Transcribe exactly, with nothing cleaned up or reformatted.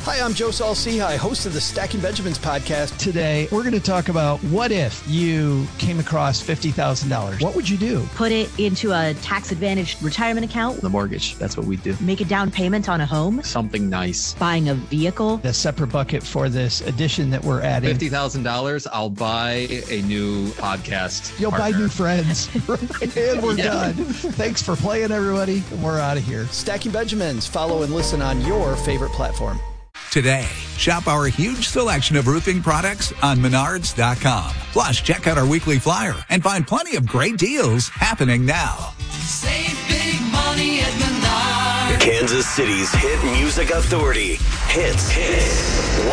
Hi, I'm Joe Saul-Sehy, host of the Stacking Benjamins podcast. Today, we're going to talk about what if you came across fifty thousand dollars. What would you do? Put it into a tax-advantaged retirement account. The mortgage, that's what we do. Make a down payment on a home. Something nice. Buying a vehicle. A separate bucket for this addition that we're adding. fifty thousand dollars, I'll buy a new podcast You'll partner. buy new friends. And we're Yeah. done. Thanks for playing, everybody. We're out of here. Stacking Benjamins. Follow and listen on your favorite platform. Today, shop our huge selection of roofing products on Menards dot com. Plus, check out our weekly flyer and find plenty of great deals happening now. Save big money at Menards. Kansas City's hit music authority. Hits. Hits.